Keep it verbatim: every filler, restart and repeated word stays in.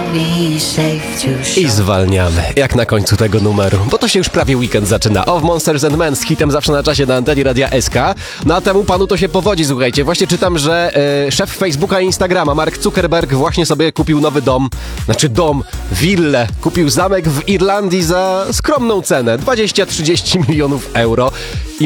I zwalniamy, jak na końcu tego numeru, bo to się już prawie weekend zaczyna. Of Monsters and Men z hitem zawsze na czasie na antenie Radia S K. No a temu panu to się powodzi, słuchajcie. Właśnie czytam, że e, szef Facebooka i Instagrama, Mark Zuckerberg, właśnie sobie kupił nowy dom, znaczy dom, willę. Kupił zamek w Irlandii za skromną cenę, dwadzieścia trzydzieści milionów euro. I